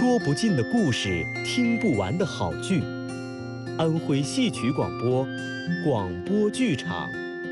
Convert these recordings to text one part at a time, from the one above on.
说不尽的故事，听不完的好剧。安徽戏曲广播，广播剧场。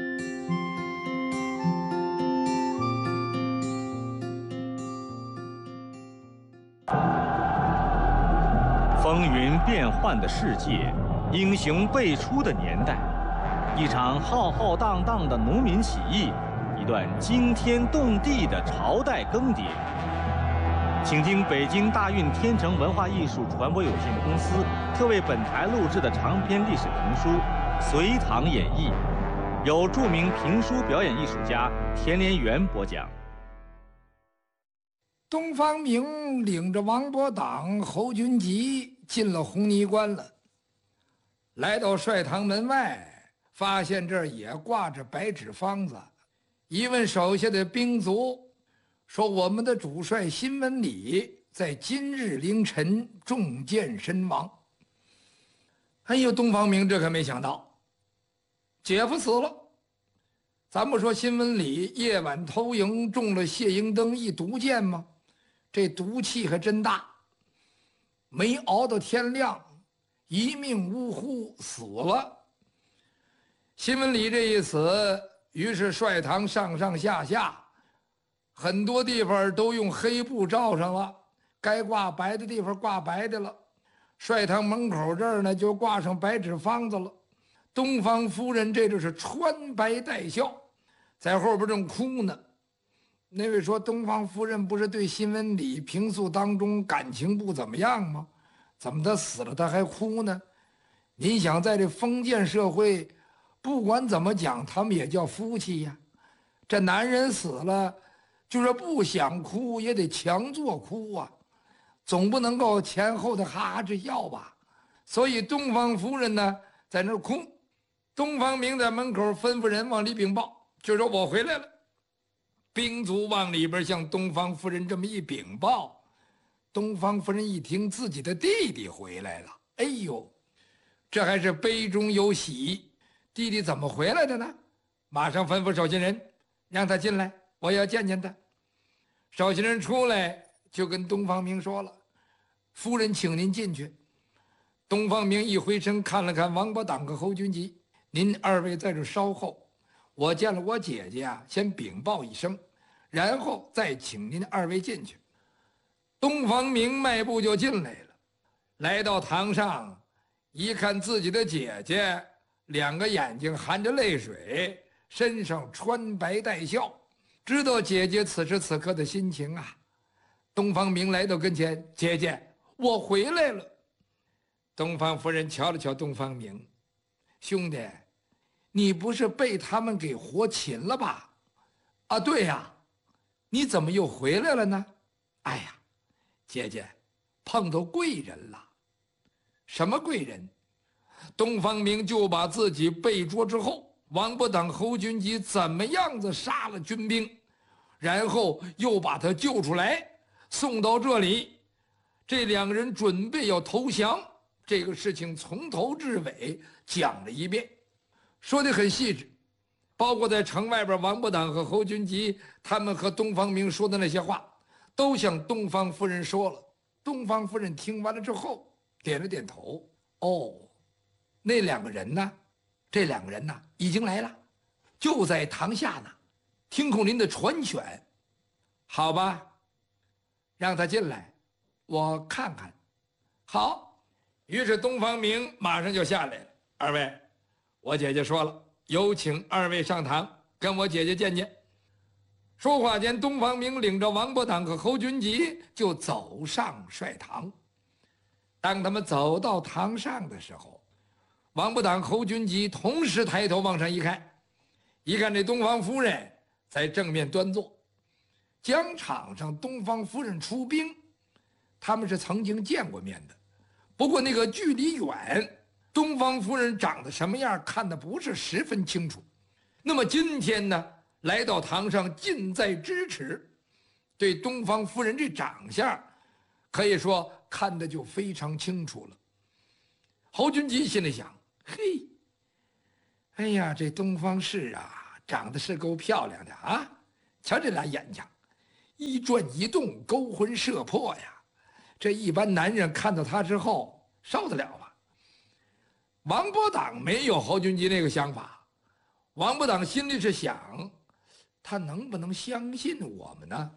风云变幻的世界，英雄辈出的年代，一场浩浩荡荡的农民起义，一段惊天动地的朝代更迭。请听北京大运天成文化艺术传播有限公司特为本台录制的长篇历史评书《隋唐演义》，由著名评书表演艺术家田连元播讲。 东方明领着王伯党、侯君集进了红泥关了，来到帅堂门外，发现这儿也挂着白纸方子。一问手下的兵卒，说我们的主帅辛文礼在今日凌晨中箭身亡。哎呦，东方明这可没想到，姐夫死了。咱不说辛文礼夜晚偷营中了谢英登一毒箭吗？这毒气还真大，没熬到天亮，一命呜呼死了。辛文礼这一死，于是帅堂上上下下很多地方都用黑布罩上了，该挂白的地方挂白的了。帅堂门口这儿呢，就挂上白纸方子了。东方夫人这就是穿白带孝，在后边正哭呢。那位说，东方夫人不是对辛文礼平素当中感情不怎么样吗？怎么他死了他还哭呢？您想，在这封建社会，不管怎么讲，他们也叫夫妻呀。这男人死了，就是不想哭也得强作哭啊，总不能够前后的哈哈直笑吧。所以东方夫人呢在那儿哭，东方明在门口吩咐人往里禀报，就说我回来了。兵卒往里边向东方夫人这么一禀报，东方夫人一听自己的弟弟回来了，哎呦，这还是悲中有喜。弟弟怎么回来的呢？马上吩咐守信人让他进来，我要见见他。守信人出来就跟东方明说了，夫人请您进去。东方明一回身看了看王伯党和侯君集，您二位在这稍后，我见了我姐姐啊，先禀报一声，然后再请您二位进去。东方明迈步就进来了，来到堂上，一看自己的姐姐，两个眼睛含着泪水，身上穿白带孝，知道姐姐此时此刻的心情啊。东方明来到跟前，姐姐，我回来了。东方夫人瞧了瞧东方明，兄弟，你不是被他们给活擒了吧？啊，对呀，你怎么又回来了呢？哎呀，姐姐，碰到贵人了。什么贵人？东方明就把自己被捉之后，王伯党、侯君集怎么样子杀了军兵，然后又把他救出来，送到这里。这两个人准备要投降，这个事情从头至尾讲了一遍，说得很细致，包括在城外边王伯党和侯君集他们和东方明说的那些话，都向东方夫人说了。东方夫人听完了之后点了点头，哦，那两个人呢？这两个人呢已经来了，就在堂下呢，听候您的传选。好吧，让他进来，我看看。好，于是东方明马上就下来了。二位，我姐姐说了，有请二位上堂跟我姐姐见见。说话间，东方明领着王伯党和侯君集就走上帅堂。当他们走到堂上的时候，王伯党、侯君集同时抬头往上一看，一看这东方夫人在正面端坐。疆场上东方夫人出兵，他们是曾经见过面的，不过那个距离远，东方夫人长得什么样看得不是十分清楚。那么今天呢，来到堂上近在咫尺，对东方夫人这长相可以说看得就非常清楚了。侯君集心里想，嘿，哎呀，这东方氏啊，长得是够漂亮的啊，瞧这俩眼睛，一转一动，勾魂摄魄呀， 这一般男人看到他之后受得了吗？王伯党没有侯君集那个想法，王伯党心里是想，他能不能相信我们呢？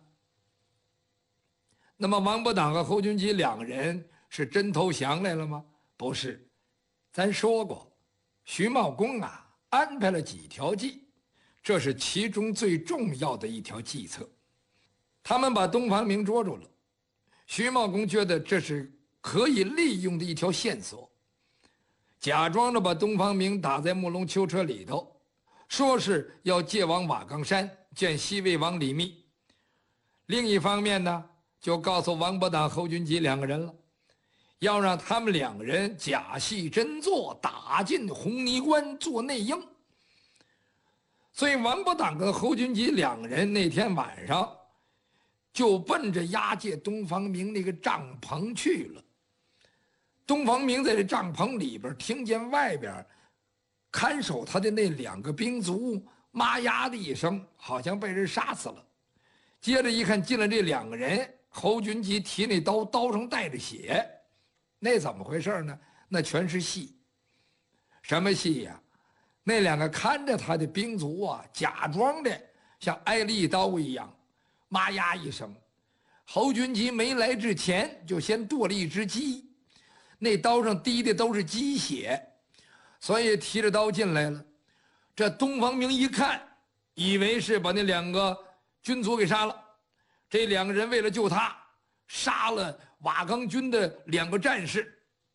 那么王伯党和侯君集两个人是真投降来了吗？不是，咱说过，徐茂公啊安排了几条计，这是其中最重要的一条计策。他们把东方明捉住了，徐茂公觉得这是可以利用的一条线索，假装着把东方明打在木龙囚车里头，说是要借往瓦岗山见西魏王李密。另一方面呢，就告诉王伯党、侯君集两个人了，要让他们两个人假戏真做，打进红泥关做内应。所以王伯党跟侯君集两个人那天晚上就奔着押解东方明那个帐篷去了。东方明在这帐篷里边听见外边看守他的那两个兵卒妈呀的一声，好像被人杀死了。接着一看进来这两个人，侯君集提那刀，刀上带着血，那怎么回事呢？那全是戏。什么戏呀？那两个看着他的兵卒啊，假装的像挨了一刀一样，妈呀一声。侯君集没来之前就先剁了一只鸡，那刀上滴的都是鸡血，所以提着刀进来了。这东方明一看，以为是把那两个军卒给杀了。这两个人为了救他，杀了瓦岗军的两个战士。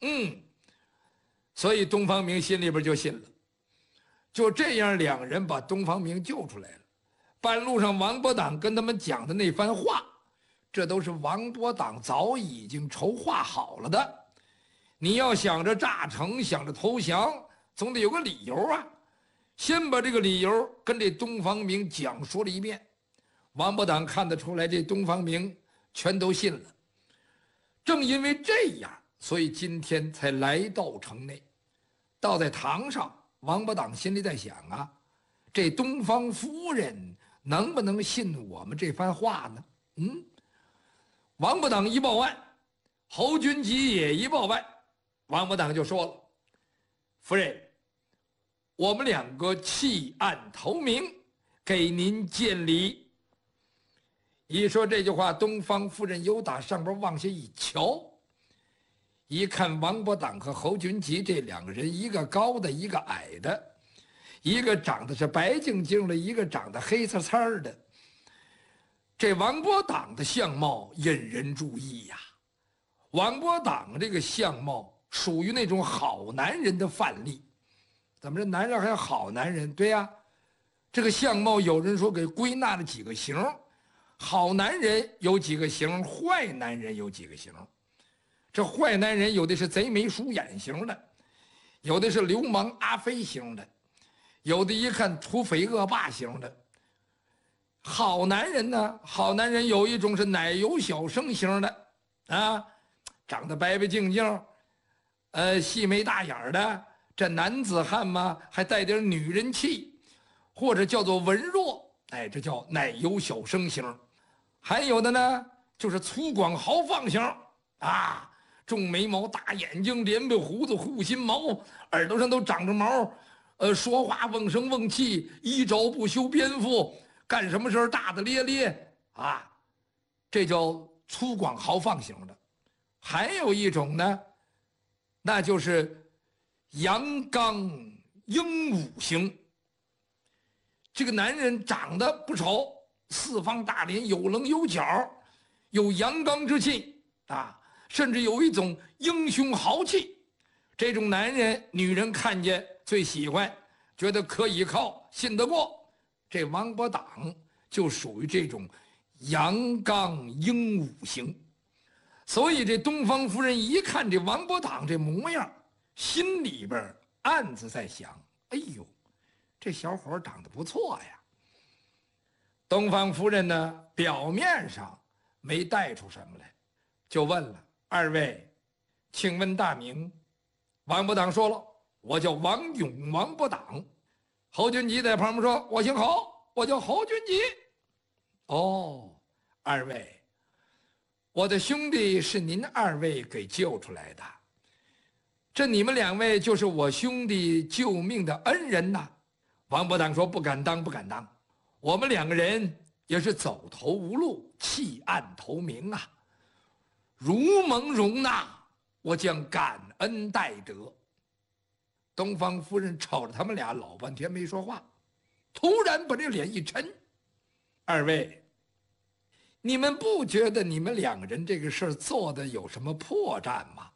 所以东方明心里边就信了。就这样，两个人把东方明救出来了。半路上，王伯党跟他们讲的那番话，这都是王伯党早已经筹划好了的。你要想着炸城，想着投降，总得有个理由啊。先把这个理由跟这东方明讲述了一遍。王伯党看得出来，这东方明全都信了。正因为这样，所以今天才来到城内。到在堂上，王伯党心里在想啊，这东方夫人能不能信我们这番话呢？王伯党一报案，侯君集也一报案，王伯党就说了：“夫人，我们两个弃暗投明，给您见礼。”一说这句话，东方夫人由打上边往下一瞧，一看王伯党和侯君集这两个人，一个高的，一个矮的，一个长得是白净净的，一个长得黑刺刺的。这王伯党的相貌引人注意呀。王伯党这个相貌属于那种好男人的范例。怎么这男人还有好男人？对呀，这个相貌有人说给归纳了几个型。好男人有几个型，坏男人有几个型。这坏男人有的是贼眉鼠眼型的，有的是流氓阿飞型的，有的一看土匪恶霸型的。好男人呢，好男人有一种是奶油小生型的啊，长得白白净净，细眉大眼的，这男子汉嘛，还带点女人气，或者叫做文弱，这叫奶油小生型。还有的呢，就是粗犷豪放型啊，重眉毛、大眼睛、连背胡子、护心毛，耳朵上都长着毛，说话瓮声瓮气，一招不修边幅，干什么事大大咧咧啊，这叫粗犷豪放型的。还有一种呢，那就是阳刚英武型。这个男人长得不丑，四方大脸，有棱有角，有阳刚之气啊，甚至有一种英雄豪气。这种男人，女人看见最喜欢，觉得可以靠，信得过。这王伯党就属于这种阳刚英武型。所以这东方夫人一看这王伯党这模样，心里边暗自在想：哎呦，这小伙长得不错呀。东方夫人呢，表面上没带出什么来，就问了：“二位，请问大名？”王伯党说了：“我叫王勇，王伯党。”侯君集在旁边说：“我姓侯，我叫侯君集。”哦，二位， 我的兄弟是您二位给救出来的，这你们两位就是我兄弟救命的恩人呐。”王伯党说：“不敢当，不敢当，我们两个人也是走投无路，弃暗投明啊，如蒙容纳，我将感恩戴德。”东方夫人瞅着他们俩老半天没说话，突然把这脸一沉：“二位，你们不觉得你们两个人这个事儿做的有什么破绽吗？”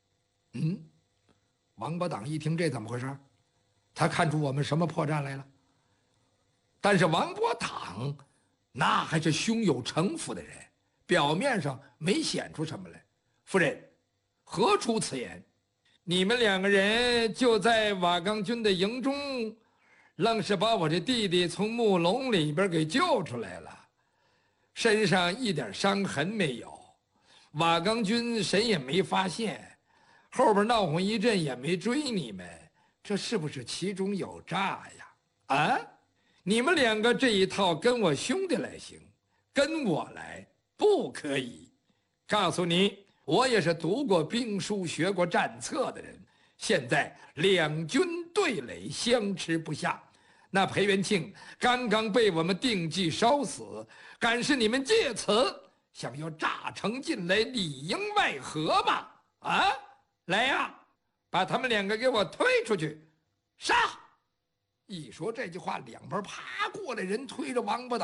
王伯党一听这怎么回事，他看出我们什么破绽来了。但是王伯党那还是胸有城府的人，表面上没显出什么来。夫人，何出此言？你们两个人就在瓦岗军的营中，愣是把我这弟弟从木笼里边给救出来了，身上一点伤痕没有，瓦岗军谁也没发现，后边闹哄一阵也没追你们，这是不是其中有诈呀？啊，你们两个这一套跟我兄弟来行，跟我来不可以。告诉你，我也是读过兵书、学过战策的人。现在两军对垒，相持不下。那裴元庆刚刚被我们定计烧死，敢是你们借此想要诈城进来，里应外合吧？啊，来呀，把他们两个给我推出去，杀！一说这句话，两边爬过来人推着王伯党